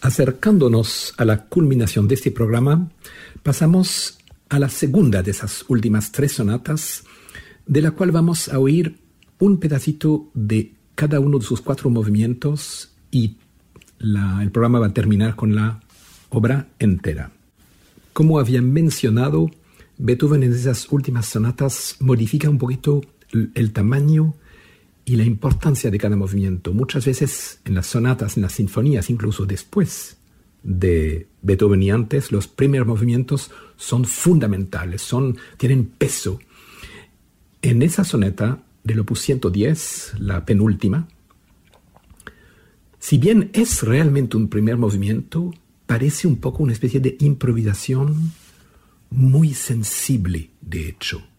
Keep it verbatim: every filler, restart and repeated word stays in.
Acercándonos a la culminación de este programa, pasamos a la segunda de esas últimas tres sonatas, de la cual vamos a oír un pedacito de cada uno de sus cuatro movimientos y la, el programa va a terminar con la obra entera. Como había mencionado, Beethoven en esas últimas sonatas modifica un poquito el, el tamaño y la importancia de cada movimiento. Muchas veces en las sonatas, en las sinfonías, incluso después de Beethoven y antes, los primeros movimientos son fundamentales, son, tienen peso. En esa sonata del opus ciento diez, la penúltima, si bien es realmente un primer movimiento, parece un poco una especie de improvisación muy sensible, de hecho.